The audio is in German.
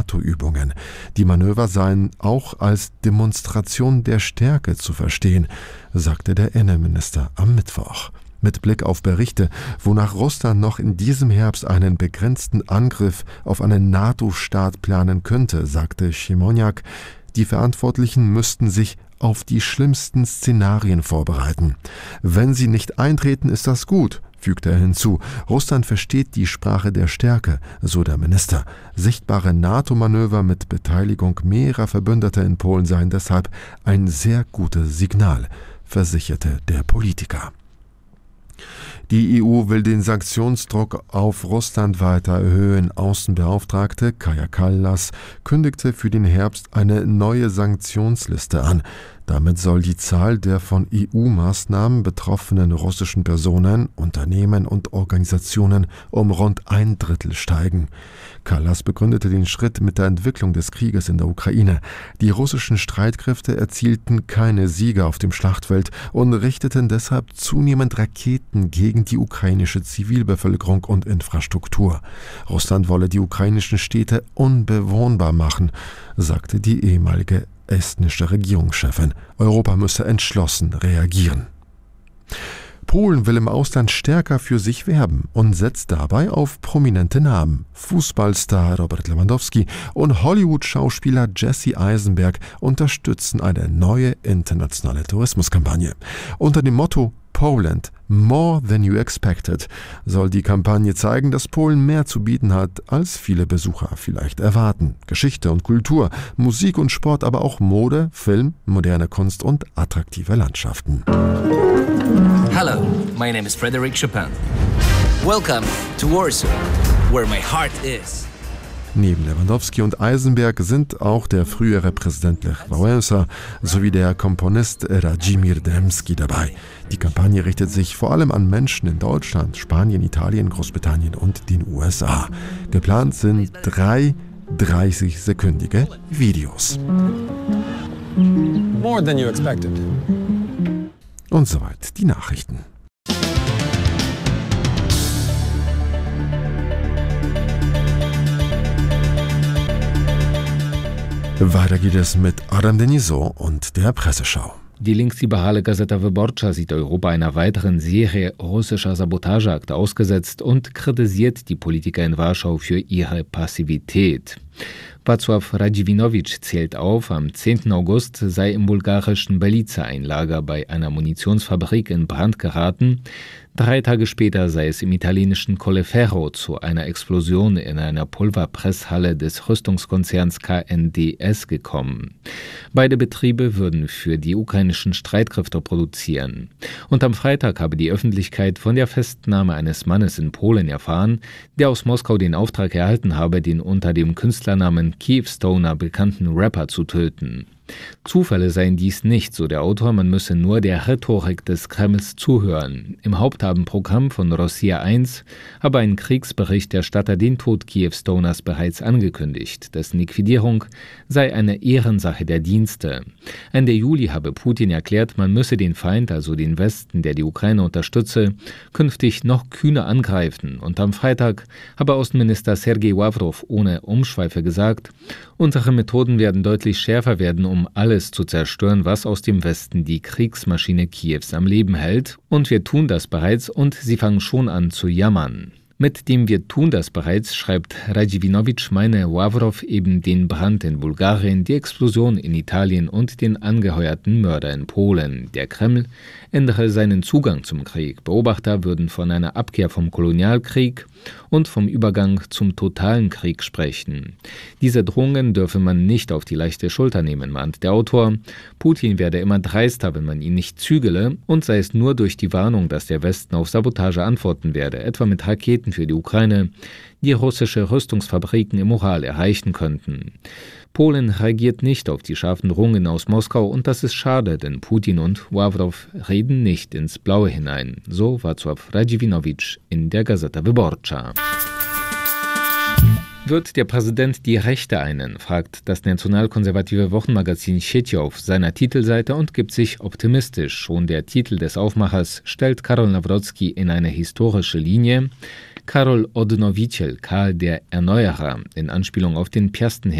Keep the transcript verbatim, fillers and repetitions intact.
NATO-Übungen. Die Manöver seien auch als Demonstration der Stärke zu verstehen, sagte der Innenminister am Mittwoch. Mit Blick auf Berichte, wonach Russland noch in diesem Herbst einen begrenzten Angriff auf einen NATO-Staat planen könnte, sagte Simonjak, die Verantwortlichen müssten sich auf die schlimmsten Szenarien vorbereiten. Wenn sie nicht eintreten, ist das gut, fügte er hinzu. Russland versteht die Sprache der Stärke, so der Minister. Sichtbare NATO-Manöver mit Beteiligung mehrerer Verbündeter in Polen seien deshalb ein sehr gutes Signal, versicherte der Politiker. Die E U will den Sanktionsdruck auf Russland weiter erhöhen. Außenbeauftragte Kaja Kallas kündigte für den Herbst eine neue Sanktionsliste an. Damit soll die Zahl der von E U-Maßnahmen betroffenen russischen Personen, Unternehmen und Organisationen um rund ein Drittel steigen. Kallas begründete den Schritt mit der Entwicklung des Krieges in der Ukraine. Die russischen Streitkräfte erzielten keine Siege auf dem Schlachtfeld und richteten deshalb zunehmend Raketen gegen die ukrainische Zivilbevölkerung und Infrastruktur. Russland wolle die ukrainischen Städte unbewohnbar machen, sagte die ehemalige estnische Regierungschefin. Europa müsse entschlossen reagieren. Polen will im Ausland stärker für sich werben und setzt dabei auf prominente Namen. Fußballstar Robert Lewandowski und Hollywood-Schauspieler Jesse Eisenberg unterstützen eine neue internationale Tourismuskampagne. Unter dem Motto Poland, more than you expected, soll die Kampagne zeigen, dass Polen mehr zu bieten hat, als viele Besucher vielleicht erwarten. Geschichte und Kultur, Musik und Sport, aber auch Mode, Film, moderne Kunst und attraktive Landschaften. Hello, my name is Frédéric Chopin. Welcome to Warsaw, where my heart is. Neben Lewandowski und Eisenberg sind auch der frühere Präsident Lech Wałęsa sowie der Komponist Radzimir Dębski dabei. Die Kampagne richtet sich vor allem an Menschen in Deutschland, Spanien, Italien, Großbritannien und den U S A. Geplant sind drei dreißig-sekündige Videos. More than you expected. Und soweit die Nachrichten. Weiter geht es mit Adam Denisot und der Presseschau. Die linksliberale Gazeta Wyborcza sieht Europa einer weiteren Serie russischer Sabotageakte ausgesetzt und kritisiert die Politiker in Warschau für ihre Passivität. Wacław Radziwinowicz zählt auf, am zehnten August sei im bulgarischen Belice ein Lager bei einer Munitionsfabrik in Brand geraten. Drei Tage später sei es im italienischen Colleferro zu einer Explosion in einer Pulverpresshalle des Rüstungskonzerns K N D S gekommen. Beide Betriebe würden für die ukrainischen Streitkräfte produzieren. Und am Freitag habe die Öffentlichkeit von der Festnahme eines Mannes in Polen erfahren, der aus Moskau den Auftrag erhalten habe, den unter dem Künstlernamen Kyivstoner bekannten Rapper zu töten. Zufälle seien dies nicht, so der Autor, man müsse nur der Rhetorik des Kremls zuhören. Im Hauptabendprogramm von Rossija eins habe ein Kriegsberichterstatter den Tod Kyivstoners bereits angekündigt. Dessen Liquidierung sei eine Ehrensache der Dienste. Ende Juli habe Putin erklärt, man müsse den Feind, also den Westen, der die Ukraine unterstütze, künftig noch kühner angreifen. Und am Freitag habe Außenminister Sergei Ławrow ohne Umschweife gesagt, unsere Methoden werden deutlich schärfer werden, um alles zu zerstören, was aus dem Westen die Kriegsmaschine Kiews am Leben hält. Und wir tun das bereits und sie fangen schon an zu jammern. Mit dem Wir tun das bereits, schreibt Radziwinowicz, meine Ławrow eben den Brand in Bulgarien, die Explosion in Italien und den angeheuerten Mörder in Polen. Der Kreml ändere seinen Zugang zum Krieg. Beobachter würden von einer Abkehr vom Kolonialkrieg und vom Übergang zum totalen Krieg sprechen. Diese Drohungen dürfe man nicht auf die leichte Schulter nehmen, mahnt der Autor. Putin werde immer dreister, wenn man ihn nicht zügele, und sei es nur durch die Warnung, dass der Westen auf Sabotage antworten werde, etwa mit Raketen für die Ukraine, die russische Rüstungsfabriken im Ural erreichen könnten. Polen reagiert nicht auf die scharfen Drohungen aus Moskau und das ist schade, denn Putin und Ławrow reden nicht ins Blaue hinein, so Wacław Radziwinowicz in der Gazeta Wyborcza. Wird der Präsident die Rechte einen, fragt das nationalkonservative Wochenmagazin Sieci auf seiner Titelseite und gibt sich optimistisch. Schon der Titel des Aufmachers stellt Karol Nawrocki in eine historische Linie. Karol Odnowiciel, Karl der Erneuerer, in Anspielung auf den Piastenherrn